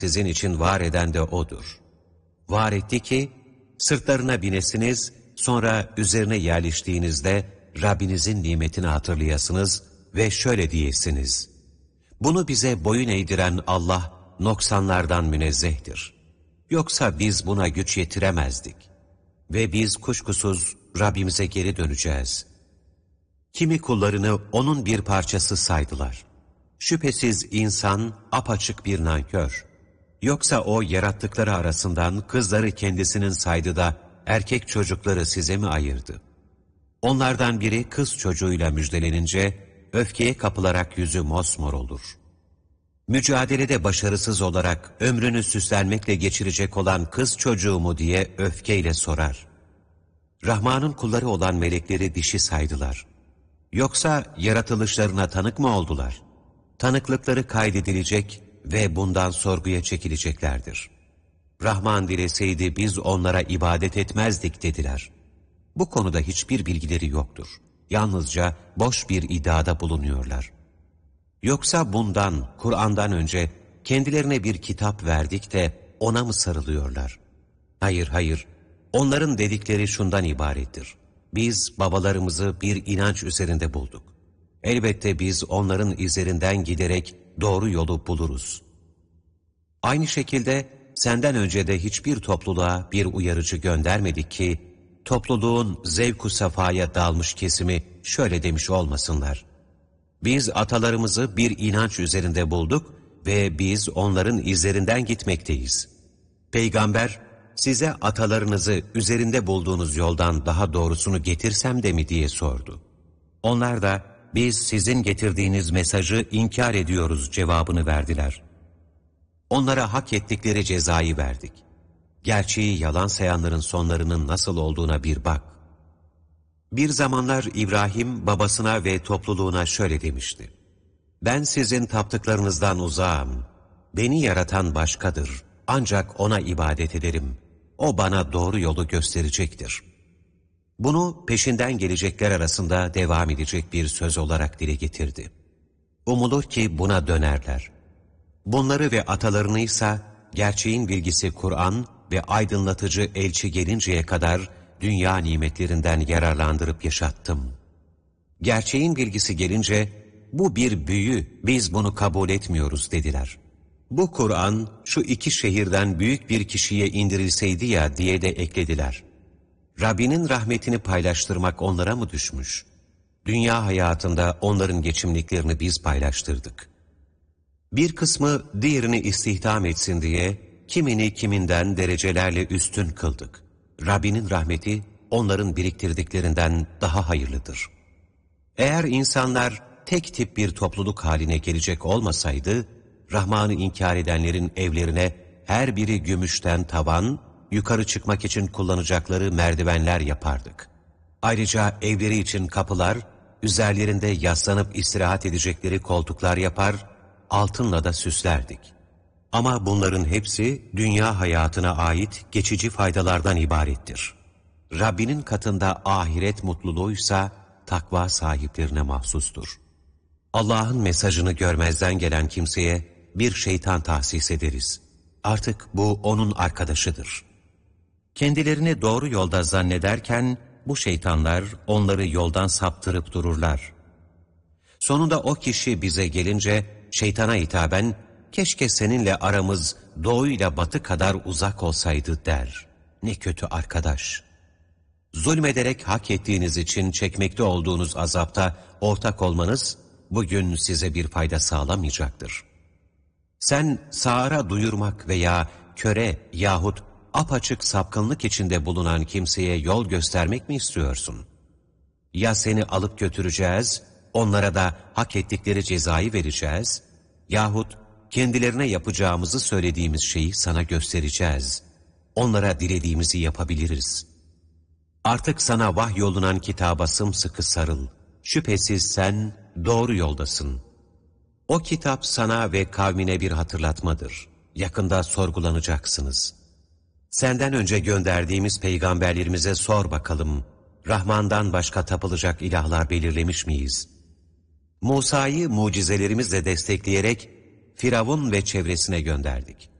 Sizin için var eden de O'dur. Var etti ki, sırtlarına binesiniz, sonra üzerine yerleştiğinizde Rabbinizin nimetini hatırlayasınız ve şöyle diyesiniz: bunu bize boyun eğdiren Allah, noksanlardan münezzehtir. Yoksa biz buna güç yetiremezdik. Ve biz kuşkusuz Rabbimize geri döneceğiz. Kimi kullarını O'nun bir parçası saydılar. Şüphesiz insan apaçık bir nankör. Yoksa O yarattıkları arasından kızları kendisinin saydı da erkek çocukları size mi ayırdı? Onlardan biri kız çocuğuyla müjdelenince öfkeye kapılarak yüzü mosmor olur. Mücadelede başarısız olarak ömrünü süslenmekle geçirecek olan kız çocuğu mu diye öfkeyle sorar. Rahman'ın kulları olan melekleri dişi saydılar. Yoksa yaratılışlarına tanık mı oldular? Tanıklıkları kaydedilecek ve bundan sorguya çekileceklerdir. Rahman dileseydi biz onlara ibadet etmezdik dediler. Bu konuda hiçbir bilgileri yoktur. Yalnızca boş bir iddiada bulunuyorlar. Yoksa bundan, Kur'an'dan önce kendilerine bir kitap verdik de ona mı sarılıyorlar? Hayır, hayır. Onların dedikleri şundan ibarettir. Biz babalarımızı bir inanç üzerinde bulduk. Elbette biz onların izlerinden giderek doğru yolu buluruz. Aynı şekilde senden önce de hiçbir topluluğa bir uyarıcı göndermedik ki, topluluğun zevk-u safaya dalmış kesimi şöyle demiş olmasınlar: biz atalarımızı bir inanç üzerinde bulduk ve biz onların izlerinden gitmekteyiz. Peygamber, size atalarınızı üzerinde bulduğunuz yoldan daha doğrusunu getirsem de mi diye sordu. Onlar da, biz sizin getirdiğiniz mesajı inkar ediyoruz cevabını verdiler. Onlara hak ettikleri cezayı verdik. Gerçeği yalan sayanların sonlarının nasıl olduğuna bir bak. Bir zamanlar İbrahim babasına ve topluluğuna şöyle demişti: ben sizin taptıklarınızdan uzağım. Beni yaratan başkadır. Ancak O'na ibadet ederim. O bana doğru yolu gösterecektir. Bunu peşinden gelecekler arasında devam edecek bir söz olarak dile getirdi. Umulur ki buna dönerler. Bunları ve atalarını ise gerçeğin bilgisi Kur'an ve aydınlatıcı elçi gelinceye kadar dünya nimetlerinden yararlandırıp yaşattım. Gerçeğin bilgisi gelince, bu bir büyü, biz bunu kabul etmiyoruz dediler. Bu Kur'an şu iki şehirden büyük bir kişiye indirilseydi ya diye de eklediler. Rabbinin rahmetini paylaştırmak onlara mı düşmüş? Dünya hayatında onların geçimliklerini biz paylaştırdık. Bir kısmı diğerini istihdam etsin diye kimini kiminden derecelerle üstün kıldık. Rabbinin rahmeti onların biriktirdiklerinden daha hayırlıdır. Eğer insanlar tek tip bir topluluk haline gelecek olmasaydı, Rahman'ı inkar edenlerin evlerine her biri gümüşten tavan, yukarı çıkmak için kullanacakları merdivenler yapardık. Ayrıca evleri için kapılar, üzerlerinde yaslanıp istirahat edecekleri koltuklar yapar, altınla da süslerdik. Ama bunların hepsi dünya hayatına ait geçici faydalardan ibarettir. Rabbinin katında ahiret mutluluğuysa takva sahiplerine mahsustur. Allah'ın mesajını görmezden gelen kimseye bir şeytan tahsis ederiz. Artık bu onun arkadaşıdır. Kendilerini doğru yolda zannederken bu şeytanlar onları yoldan saptırıp dururlar. Sonunda o kişi bize gelince şeytana hitaben, keşke seninle aramız doğuyla batı kadar uzak olsaydı der. Ne kötü arkadaş! Zulmederek hak ettiğiniz için çekmekte olduğunuz azapta ortak olmanız bugün size bir fayda sağlamayacaktır. Sen sağıra duyurmak veya köre yahut apaçık sapkınlık içinde bulunan kimseye yol göstermek mi istiyorsun? Ya seni alıp götüreceğiz, onlara da hak ettikleri cezayı vereceğiz, yahut kendilerine yapacağımızı söylediğimiz şeyi sana göstereceğiz. Onlara dilediğimizi yapabiliriz. Artık sana vahyolunan kitaba sımsıkı sarıl. Şüphesiz sen doğru yoldasın. O kitap sana ve kavmine bir hatırlatmadır. Yakında sorgulanacaksınız. Senden önce gönderdiğimiz peygamberlerimize sor bakalım, Rahman'dan başka tapılacak ilahlar belirlemiş miyiz? Musa'yı mucizelerimizle destekleyerek Firavun ve çevresine gönderdik.